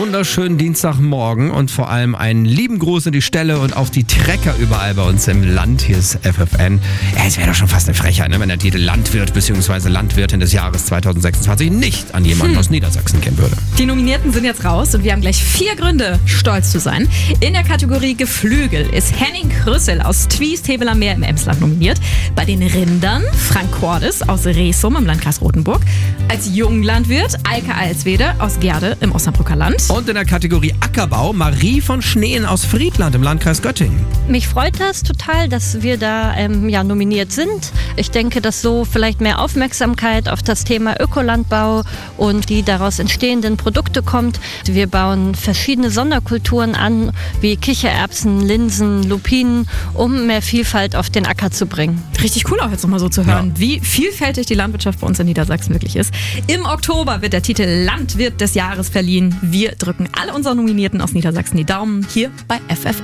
wunderschönen Dienstagmorgen und vor allem einen lieben Gruß in die Ställe und auf die Trecker überall bei uns im Land. Hier ist FFN. Ja, es wäre doch schon fast eine Frechheit, ne, wenn der Titel Landwirt bzw. Landwirtin des Jahres 2026 nicht an jemanden aus Niedersachsen gehen würde. Die Nominierten sind jetzt raus und wir haben gleich 4 Gründe, stolz zu sein. In der Kategorie Geflügel ist Henning Krüssel aus Twiest-Hebel am Meer im Emsland nominiert. Bei den Rindern Frank Cordes aus Resum im Landkreis Rothenburg. Als Junglandwirt Eike Alswede aus Gerde im Osnabrücker Land. Und in der Kategorie Ackerbau Marie von Schneen aus Friedland im Landkreis Göttingen. Mich freut das total, dass wir da nominiert sind. Ich denke, dass so vielleicht mehr Aufmerksamkeit auf das Thema Ökolandbau und die daraus entstehenden Produkte kommt. Wir bauen verschiedene Sonderkulturen an, wie Kichererbsen, Linsen, Lupinen, um mehr Vielfalt auf den Acker zu bringen. Richtig cool auch jetzt nochmal so zu hören, wie vielfältig die Landwirtschaft bei uns in Niedersachsen wirklich ist. Im Oktober wird der Titel Landwirt des Jahres verliehen. Wir drücken alle unseren Nominierten aus Niedersachsen die Daumen hier bei FFN.